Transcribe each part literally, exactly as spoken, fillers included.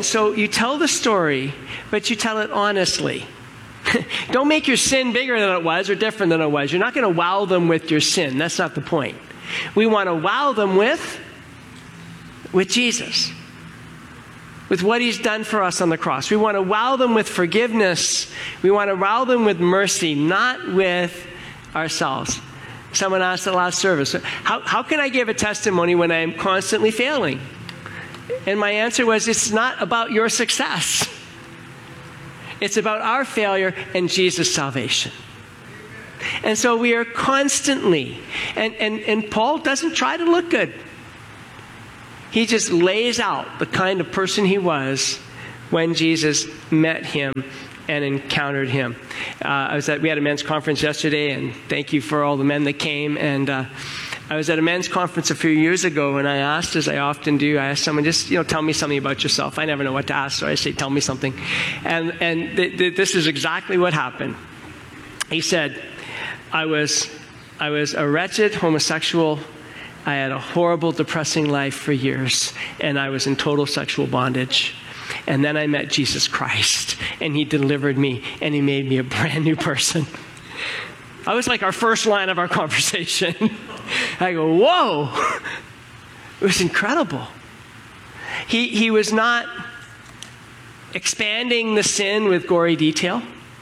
And so you tell the story, but you tell it honestly. Don't make your sin bigger than it was or different than it was. You're not going to wow them with your sin. That's not the point. We want to wow them with, with Jesus, with what he's done for us on the cross. We want to wow them with forgiveness. We want to wow them with mercy, not with ourselves. Someone asked at last service, how, how can I give a testimony when I am constantly failing? And my answer was, it's not about your success. It's about our failure and Jesus' salvation. And so we are constantly, and, and, and Paul doesn't try to look good. He just lays out the kind of person he was when Jesus met him and encountered him. Uh, I was at, we had a men's conference yesterday, and thank you for all the men that came. And uh, I was at a men's conference a few years ago, and I asked, as I often do, I asked someone, just, you know, tell me something about yourself. I never know what to ask, so I say, tell me something. And, and th- th- this is exactly what happened. He said, I was, I was a wretched homosexual. I had a horrible, depressing life for years, and I was in total sexual bondage. And then I met Jesus Christ, and he delivered me, and he made me a brand new person. I was like our first line of our conversation. I go, whoa! It was incredible. He, he was not expanding the sin with gory detail,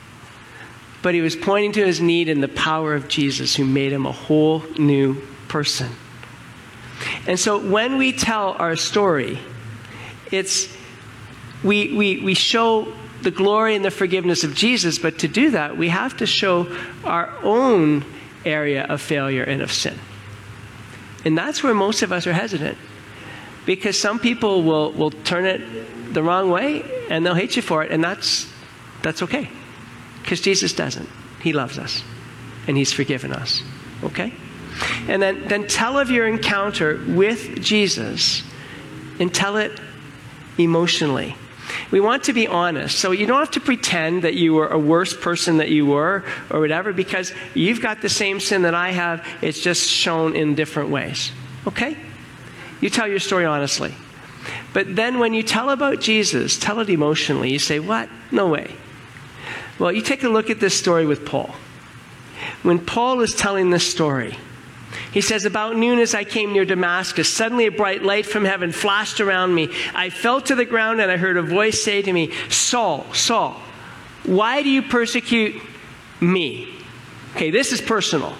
but he was pointing to his need and the power of Jesus, who made him a whole new person. And so when we tell our story, it's we, we, we show the glory and the forgiveness of Jesus, but to do that, we have to show our own area of failure and of sin. And that's where most of us are hesitant, because some people will, will turn it the wrong way and they'll hate you for it, and that's, that's okay, because Jesus doesn't. He loves us, and he's forgiven us, okay? And then, then tell of your encounter with Jesus, and tell it emotionally. We want to be honest. So you don't have to pretend that you were a worse person that you were or whatever, because you've got the same sin that I have. It's just shown in different ways. Okay? You tell your story honestly. But then when you tell about Jesus, tell it emotionally. You say, what? No way. Well, you take a look at this story with Paul. When Paul is telling this story, he says, about noon as I came near Damascus, suddenly a bright light from heaven flashed around me. I fell to the ground and I heard a voice say to me, Saul, Saul, why do you persecute me? Okay, this is personal.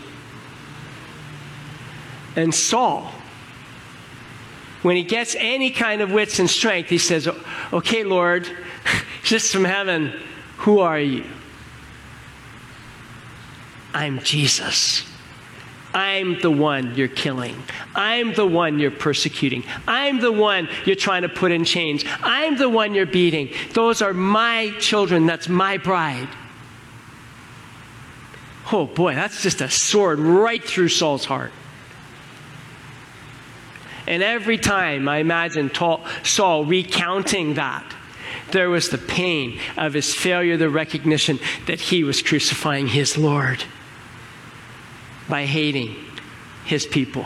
And Saul, when he gets any kind of wits and strength, he says, okay, Lord, just from heaven, who are you? I'm Jesus. I'm the one you're killing. I'm the one you're persecuting. I'm the one you're trying to put in chains. I'm the one you're beating. Those are my children. That's my bride. Oh boy, that's just a sword right through Saul's heart. And every time I imagine Saul recounting that, there was the pain of his failure, the recognition that he was crucifying his Lord by hating his people.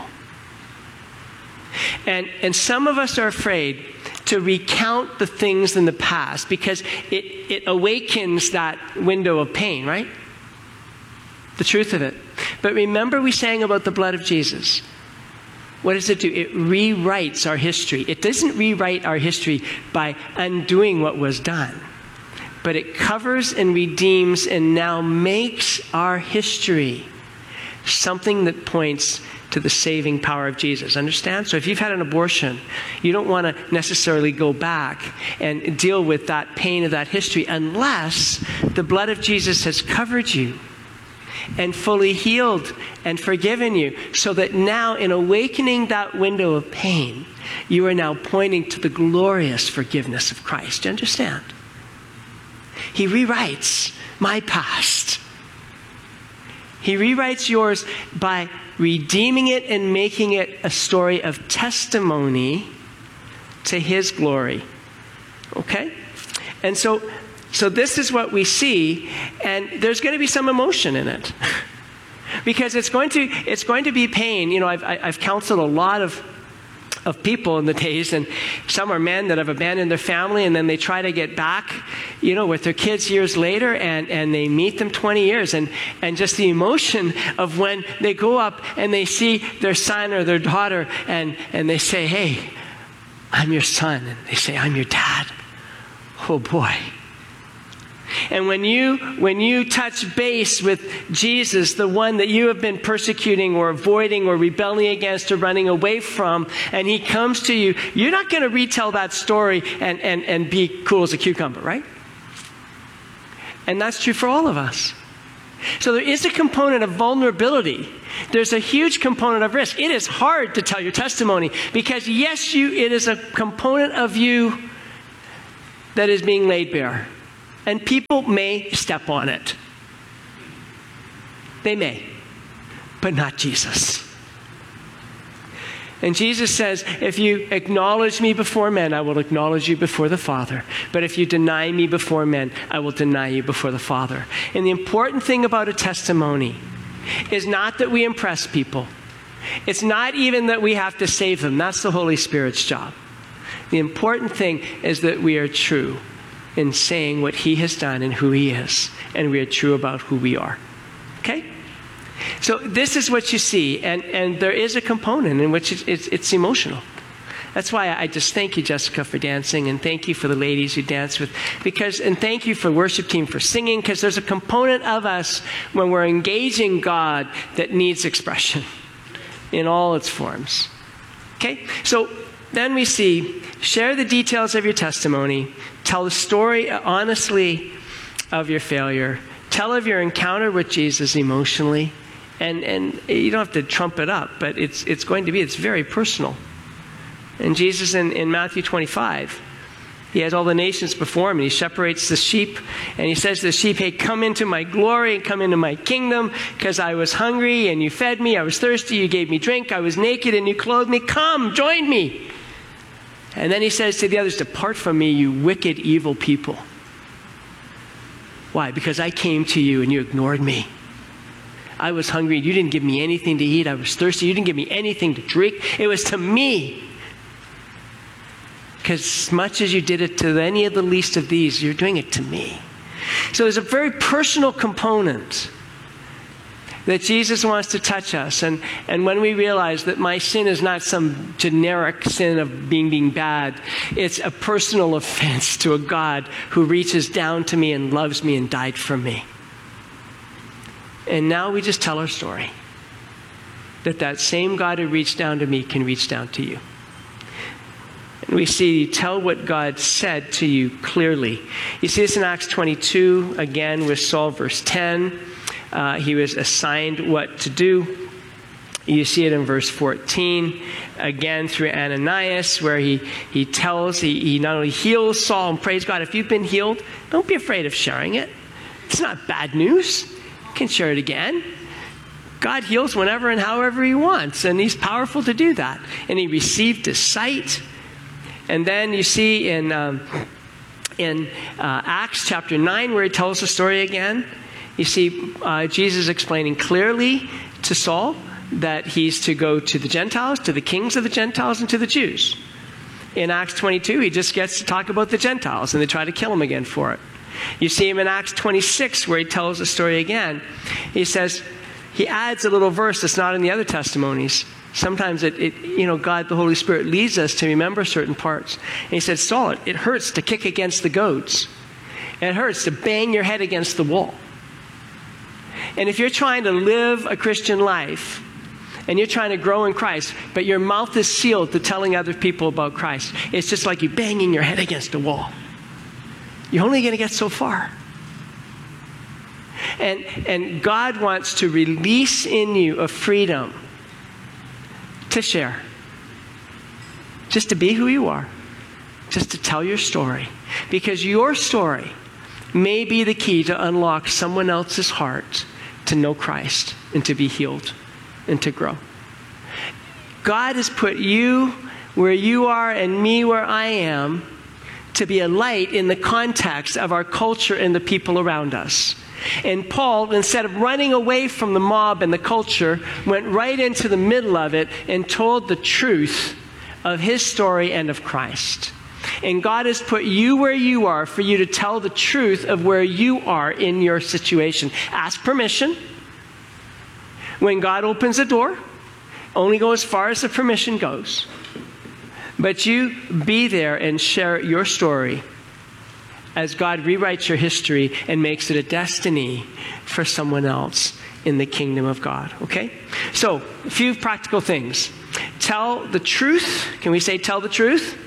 And, and some of us are afraid to recount the things in the past because it, it awakens that window of pain, right? The truth of it. But remember we sang about the blood of Jesus. What does it do? It rewrites our history. It doesn't rewrite our history by undoing what was done, but it covers and redeems and now makes our history something that points to the saving power of Jesus. Understand? So if you've had an abortion, you don't want to necessarily go back and deal with that pain of that history unless the blood of Jesus has covered you and fully healed and forgiven you, so that now in awakening that window of pain, you are now pointing to the glorious forgiveness of Christ. Do you understand? He rewrites my past. He rewrites yours by redeeming it and making it a story of testimony to his glory. Okay? And so, so this is what we see, and there's going to be some emotion in it. Because it's going to, it's going to be pain. You know, I've, I've counseled a lot of of people in the days, and some are men that have abandoned their family, and then they try to get back, you know, with their kids years later, and, and they meet them twenty years, and, and just the emotion of when they go up and they see their son or their daughter, and, and they say, hey, I'm your son, and they say, I'm your dad. Oh boy. And when you when you touch base with Jesus, the one that you have been persecuting or avoiding or rebelling against or running away from, and he comes to you, you're not going to retell that story and, and, and be cool as a cucumber, right? And that's true for all of us. So there is a component of vulnerability. There's a huge component of risk. It is hard to tell your testimony because, yes, you it is a component of you that is being laid bare. And people may step on it. They may, but not Jesus. And Jesus says, if you acknowledge me before men, I will acknowledge you before the Father. But if you deny me before men, I will deny you before the Father. And the important thing about a testimony is not that we impress people. It's not even that we have to save them. That's the Holy Spirit's job. The important thing is that we are true in saying what he has done and who he is, and we are true about who we are. Okay? So this is what you see, and, and there is a component in which it's, it's, it's emotional. That's why I just thank you, Jessica, for dancing, and thank you for the ladies you danced with, because, and thank you for worship team for singing, because there's a component of us when we're engaging God that needs expression in all its forms. Okay? So then we see, share the details of your testimony. Tell the story honestly of your failure. Tell of your encounter with Jesus emotionally. And, and you don't have to trump it up, but it's, it's going to be, it's very personal. And Jesus in, in Matthew twenty-five, he has all the nations before him, and he separates the sheep, and he says to the sheep, hey, come into my glory and come into my kingdom, because I was hungry and you fed me, I was thirsty, you gave me drink, I was naked and you clothed me, come, join me. And then he says to the others, depart from me, you wicked, evil people. Why? Because I came to you and you ignored me. I was hungry, you didn't give me anything to eat. I was thirsty, you didn't give me anything to drink. It was to me. Because as much as you did it to any of the least of these, you're doing it to me. So there's a very personal component that Jesus wants to touch us. And, and when we realize that my sin is not some generic sin of being, being bad, it's a personal offense to a God who reaches down to me and loves me and died for me. And now we just tell our story. That that same God who reached down to me can reach down to you. And we see, you tell what God said to you clearly. You see this in Acts twenty-two, again with Saul, verse ten. Uh, he was assigned what to do. You see it in verse fourteen, again through Ananias, where he, he tells, he, he not only heals Saul, and praise God, if you've been healed, don't be afraid of sharing it. It's not bad news. You can share it again. God heals whenever and however he wants, and he's powerful to do that. And he received his sight. And then you see in, um, in uh, Acts chapter nine, where he tells the story again, you see uh, Jesus explaining clearly to Saul that he's to go to the Gentiles, to the kings of the Gentiles, and to the Jews. In Acts twenty-two, he just gets to talk about the Gentiles, and they try to kill him again for it. You see him in Acts twenty-six, where he tells the story again. He says, he adds a little verse that's not in the other testimonies. Sometimes it, it, you know, God, the Holy Spirit, leads us to remember certain parts. And he said, Saul, it, it hurts to kick against the goads. It hurts to bang your head against the wall. And if you're trying to live a Christian life, and you're trying to grow in Christ, but your mouth is sealed to telling other people about Christ, it's just like you banging your head against a wall. You're only going to get so far. And, and God wants to release in you a freedom to share. Just to be who you are. Just to tell your story. Because your story may be the key to unlock someone else's heart to know Christ and to be healed and to grow. God has put you where you are and me where I am to be a light in the context of our culture and the people around us. And Paul, instead of running away from the mob and the culture, went right into the middle of it and told the truth of his story and of Christ. And God has put you where you are for you to tell the truth of where you are in your situation. Ask permission. When God opens a door, only go as far as the permission goes. But you be there and share your story as God rewrites your history and makes it a destiny for someone else in the kingdom of God. Okay? So, a few practical things. Tell the truth. Can we say tell the truth?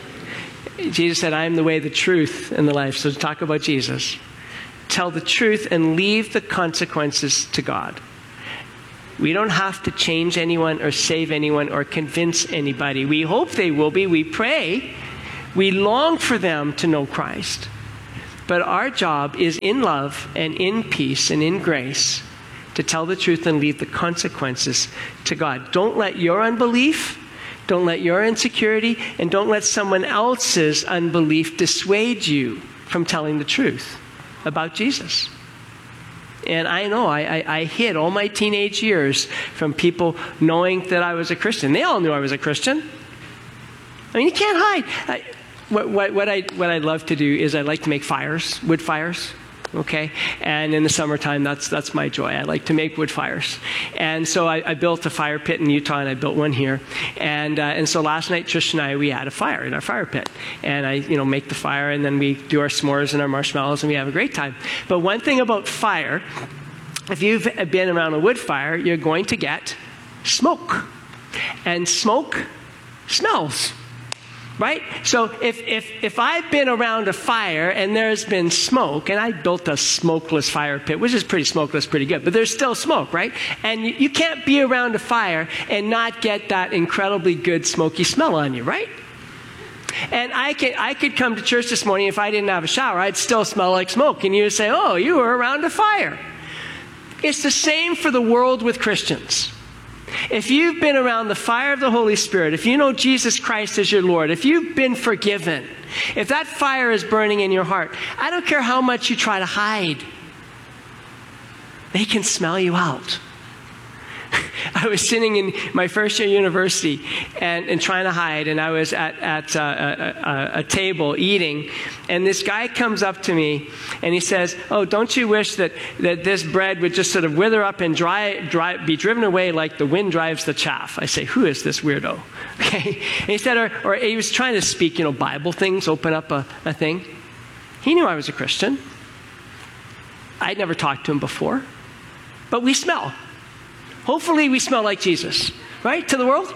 Jesus said, I am the way, the truth, and the life. So talk about Jesus. Tell the truth and leave the consequences to God. We don't have to change anyone or save anyone or convince anybody. We hope they will be. We pray. We long for them to know Christ. But our job is in love and in peace and in grace to tell the truth and leave the consequences to God. Don't let your unbelief, don't let your insecurity, and don't let someone else's unbelief dissuade you from telling the truth about Jesus. And I know, I, I, I hid all my teenage years from people knowing that I was a Christian. They all knew I was a Christian. I mean, you can't hide. I, what, what, what, I, what I love to do is I like to make fires, wood fires. Okay, and in the summertime, that's that's my joy. I like to make wood fires, and so I, I built a fire pit in Utah, and I built one here, and uh, and so last night Trish and I we had a fire in our fire pit, and I you know make the fire, and then we do our s'mores and our marshmallows, and we have a great time. But one thing about fire, if you've been around a wood fire, you're going to get smoke, and smoke smells. Right? So if, if, if I've been around a fire and there's been smoke, and I built a smokeless fire pit, which is pretty smokeless, pretty good, but there's still smoke, right? And you, you can't be around a fire and not get that incredibly good smoky smell on you, right? And I could, I could come to church this morning, if I didn't have a shower, I'd still smell like smoke. And you would say, oh, you were around a fire. It's the same for the world with Christians. If you've been around the fire of the Holy Spirit, if you know Jesus Christ as your Lord, if you've been forgiven, if that fire is burning in your heart, I don't care how much you try to hide, they can smell you out. I was sitting in my first year university and, and trying to hide, and I was at, at uh, a, a, a table eating, and this guy comes up to me, and he says, oh, don't you wish that, that this bread would just sort of wither up and dry, dry, be driven away like the wind drives the chaff? I say, who is this weirdo? Okay. And he said, or, or he was trying to speak, you know, Bible things, open up a, a thing. He knew I was a Christian. I'd never talked to him before, but we smell. Hopefully we smell like Jesus, right, to the world?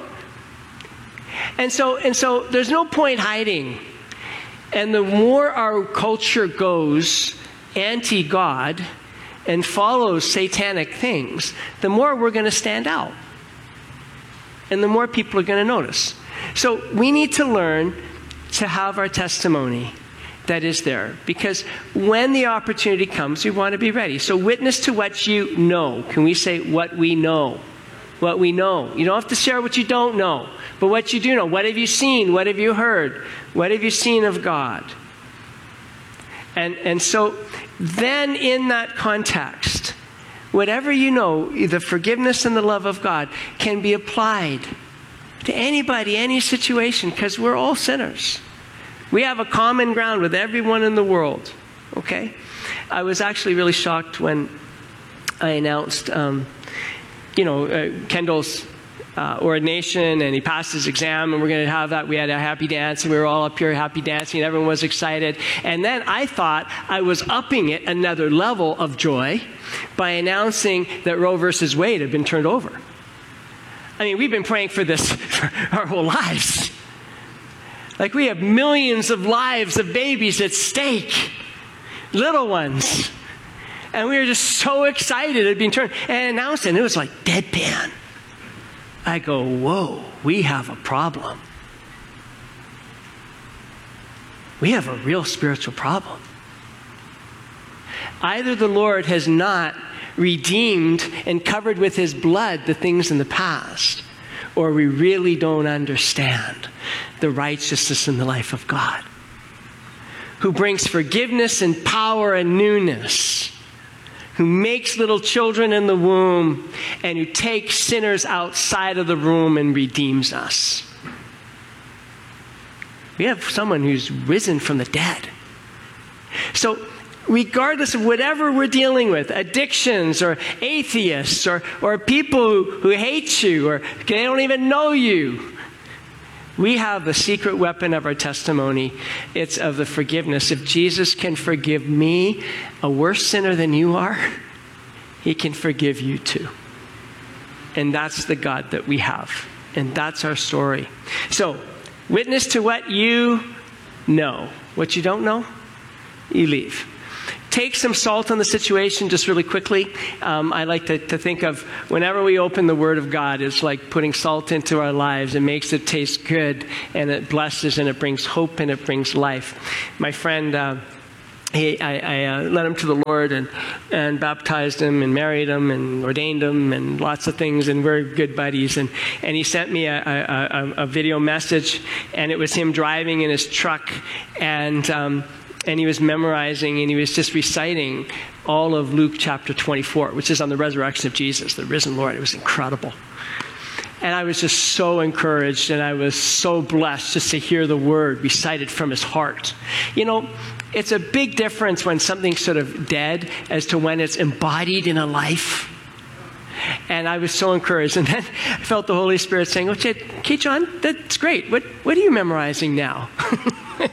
And so, and so there's no point hiding. And the more our culture goes anti-God and follows satanic things, the more we're going to stand out. And the more people are going to notice. So we need to learn to have our testimony that is there. Because when the opportunity comes, we want to be ready. So witness to what you know. Can we say what we know? What we know. You don't have to share what you don't know, but what you do know. What have you seen? What have you heard? What have you seen of God? And, and so then in that context, whatever you know, the forgiveness and the love of God can be applied to anybody, any situation, because we're all sinners. We have a common ground with everyone in the world, okay? I was actually really shocked when I announced, um, you know, uh, Kendall's uh, ordination, and he passed his exam, and we're going to have that. We had a happy dance, and we were all up here happy dancing, and everyone was excited. And then I thought I was upping it another level of joy by announcing that Roe versus Wade had been turned over. I mean, we've been praying for this for our whole lives. Like, we have millions of lives of babies at stake, little ones. And we were just so excited it had been turned and announced, and it was like deadpan. I go, whoa, we have a problem. We have a real spiritual problem. Either the Lord has not redeemed and covered with his blood the things in the past, or we really don't understand the righteousness and the life of God, who brings forgiveness and power and newness, who makes little children in the womb, and who takes sinners outside of the room and redeems us. We have someone who's risen from the dead. So regardless of whatever we're dealing with, addictions or atheists or, or people who, who hate you or they don't even know you, we have the secret weapon of our testimony. It's of the forgiveness. If Jesus can forgive me, a worse sinner than you are, he can forgive you too. And that's the God that we have. And that's our story. So, witness to what you know. What you don't know, you leave. Take some salt on the situation just really quickly. Um, I like to, to think of whenever we open the Word of God, it's like putting salt into our lives. It makes it taste good, and it blesses, and it brings hope, and it brings life. My friend, uh, he, I, I uh, led him to the Lord and, and baptized him and married him and ordained him and lots of things, and we're good buddies. And, and he sent me a, a, a, a video message, and it was him driving in his truck, and um, And he was memorizing, and he was just reciting all of Luke chapter twenty-four, which is on the resurrection of Jesus, the risen Lord. It was incredible. And I was just so encouraged, and I was so blessed just to hear the word recited from his heart. You know, it's a big difference when something's sort of dead as to when it's embodied in a life. And I was so encouraged. And then I felt the Holy Spirit saying, okay, okay John, that's great. What, what are you memorizing now? And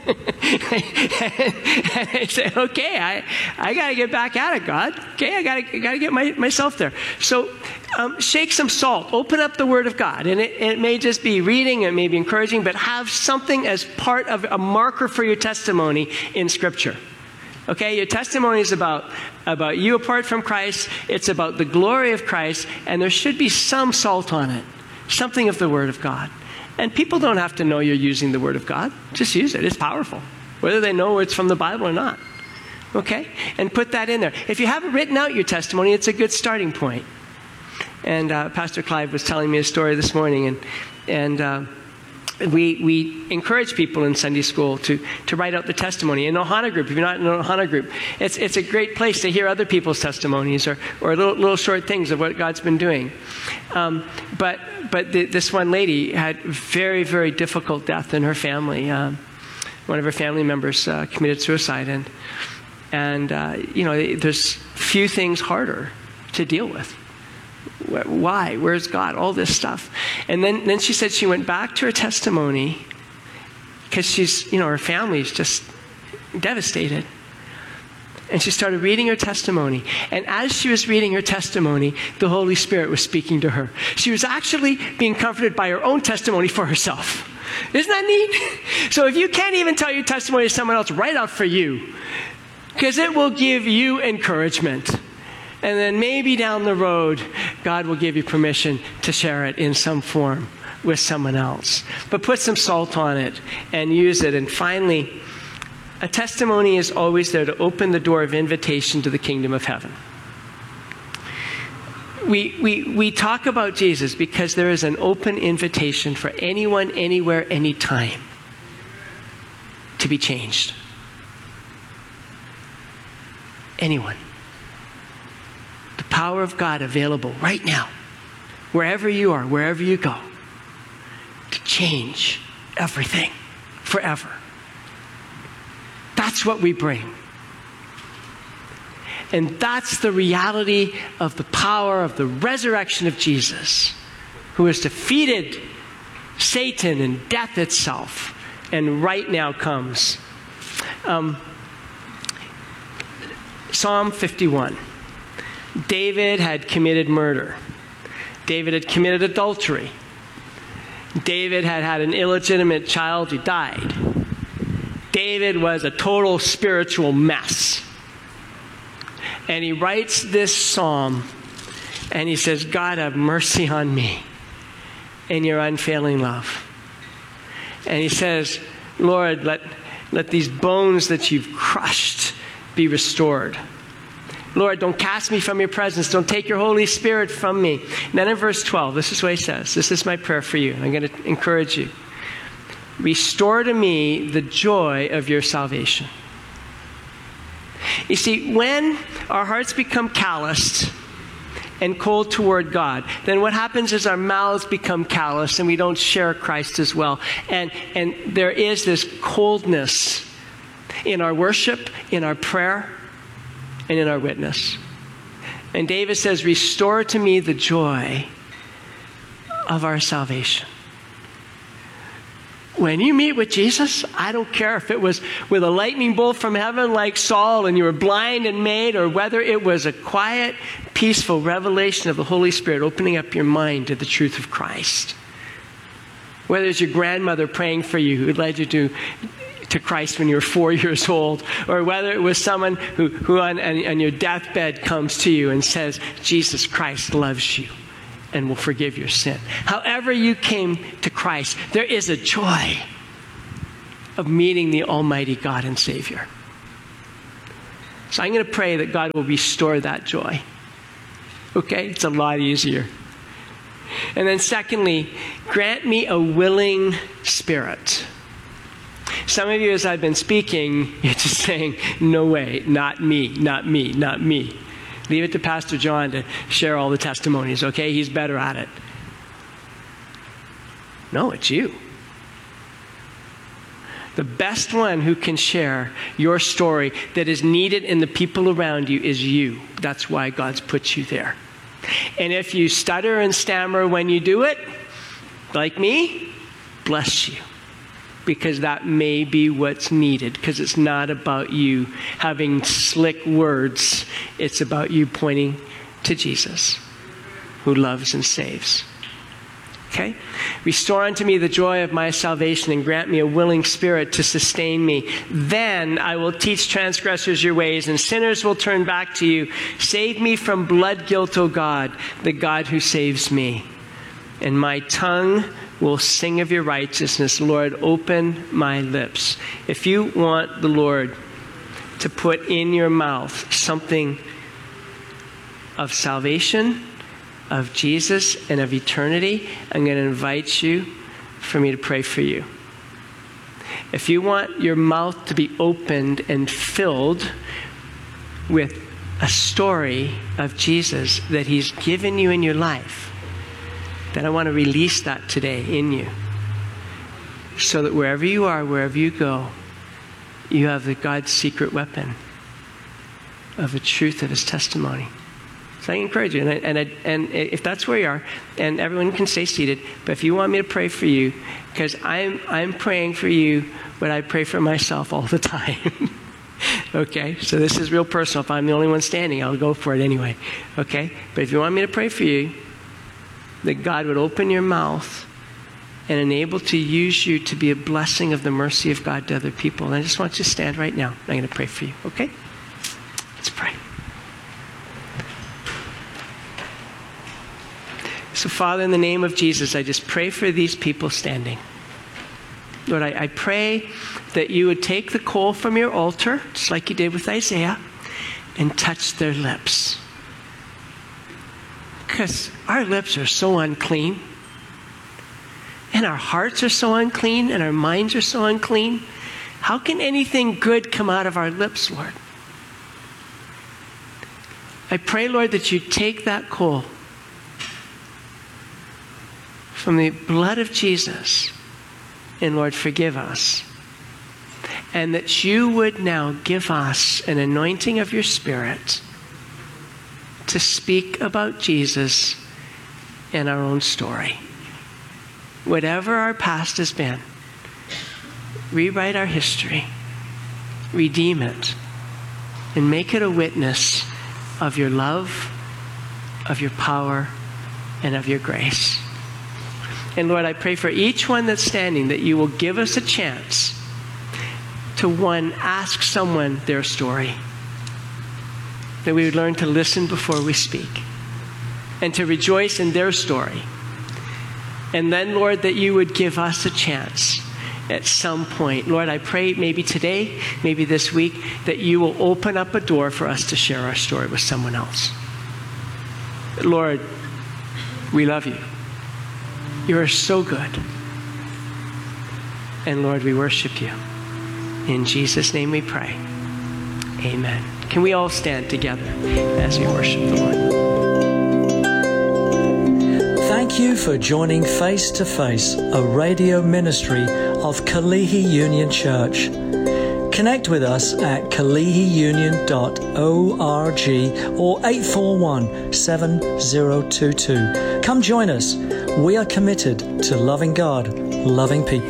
I said, okay, I, I got to get back at it, God. Okay, I got to got to get my, myself there. So um, shake some salt. Open up the Word of God. And it, it may just be reading, it may be encouraging, but have something as part of a marker for your testimony in Scripture. Okay, your testimony is about, about you apart from Christ. It's about the glory of Christ, and there should be some salt on it, something of the Word of God. And people don't have to know you're using the Word of God. Just use it. It's powerful, whether they know it's from the Bible or not. Okay? And put that in there. If you haven't written out your testimony, it's a good starting point. And uh, Pastor Clive was telling me a story this morning, and and uh, we we encourage people in Sunday school to, to write out the testimony. In Ohana group, if you're not in an Ohana group, it's it's a great place to hear other people's testimonies or, or little, little short things of what God's been doing. Um, but but the, this one lady had very, very difficult death in her family. Um, one of her family members uh, committed suicide. And, and uh, you know, there's few things harder to deal with. Why? Where's God? All this stuff. And then, then she said she went back to her testimony because she's, you know, her family's just devastated. And she started reading her testimony. And as she was reading her testimony, the Holy Spirit was speaking to her. She was actually being comforted by her own testimony for herself. Isn't that neat? So if you can't even tell your testimony to someone else, write out for you. Because it will give you encouragement. And then maybe down the road, God will give you permission to share it in some form with someone else. But put some salt on it and use it. And finally, a testimony is always there to open the door of invitation to the kingdom of heaven. We, we, we talk about Jesus because there is an open invitation for anyone, anywhere, anytime to be changed. Anyone. The power of God available right now, wherever you are, wherever you go, to change everything forever. That's what we bring. And that's the reality of the power of the resurrection of Jesus, who has defeated Satan and death itself, and right now comes. Um, Psalm fifty-one. David had committed murder. David had committed adultery. David had had an illegitimate child who died. David was a total spiritual mess. And he writes this psalm, and he says, God, have mercy on me in your unfailing love. And he says, Lord, let, let these bones that you've crushed be restored. Lord, don't cast me from your presence. Don't take your Holy Spirit from me. And then in verse twelve, this is what he says. This is my prayer for you. I'm going to encourage you. Restore to me the joy of your salvation. You see, when our hearts become calloused and cold toward God, then what happens is our mouths become callous and we don't share Christ as well. And, and there is this coldness in our worship, in our prayer, and in our witness. And David says, restore to me the joy of our salvation. When you meet with Jesus, I don't care if it was with a lightning bolt from heaven like Saul and you were blind and made, or whether it was a quiet, peaceful revelation of the Holy Spirit opening up your mind to the truth of Christ. Whether it's your grandmother praying for you who led you to, to Christ when you were four years old, or whether it was someone who, who on, on your deathbed comes to you and says, Jesus Christ loves you and will forgive your sin. However you came to Christ, there is a joy of meeting the Almighty God and Savior. So I'm going to pray that God will restore that joy. Okay? It's a lot easier. And then secondly, grant me a willing spirit. Some of you, as I've been speaking, you're just saying, no way, not me, not me, not me. Leave it to Pastor John to share all the testimonies, okay? He's better at it. No, it's you. The best one who can share your story that is needed in the people around you is you. That's why God's put you there. And if you stutter and stammer when you do it, like me, bless you. Because that may be what's needed. Because it's not about you having slick words. It's about you pointing to Jesus, who loves and saves. Okay? Restore unto me the joy of my salvation and grant me a willing spirit to sustain me. Then I will teach transgressors your ways and sinners will turn back to you. Save me from blood guilt, O God, the God who saves me. And my tongue will sing of your righteousness. Lord, open my lips. If you want the Lord to put in your mouth something of salvation, of Jesus, and of eternity, I'm going to invite you for me to pray for you. If you want your mouth to be opened and filled with a story of Jesus that he's given you in your life, then I want to release that today in you. So that wherever you are, wherever you go, you have the God's secret weapon of the truth of his testimony. So I encourage you, and, I, and, I, and if that's where you are, and everyone can stay seated, but if you want me to pray for you, because I'm, I'm praying for you what I pray for myself all the time. Okay? So this is real personal. If I'm the only one standing, I'll go for it anyway. Okay? But if you want me to pray for you, that God would open your mouth and enable to use you to be a blessing of the mercy of God to other people. And I just want you to stand right now. I'm going to pray for you. Okay? Let's pray. So, Father, in the name of Jesus, I just pray for these people standing. Lord, I, I pray that you would take the coal from your altar, just like you did with Isaiah, and touch their lips. Because our lips are so unclean, and our hearts are so unclean, and our minds are so unclean. How can anything good come out of our lips, Lord? I pray, Lord, that you take that coal from the blood of Jesus, and Lord, forgive us. And that you would now give us an anointing of your Spirit to speak about Jesus in our own story. Whatever our past has been, rewrite our history, redeem it, and make it a witness of your love, of your power, and of your grace. And Lord, I pray for each one that's standing that you will give us a chance to, one, ask someone their story. That we would learn to listen before we speak. And to rejoice in their story. And then, Lord, that you would give us a chance at some point. Lord, I pray maybe today, maybe this week, that you will open up a door for us to share our story with someone else. Lord, we love you. You are so good. And Lord, we worship you. In Jesus' name we pray. Amen. Can we all stand together as we worship the Lord? Thank you for joining Face to Face, a radio ministry of Kalihi Union Church. Connect with us at kalihi union dot org or eight four one, seven zero two two. Come join us. We are committed to loving God, loving people.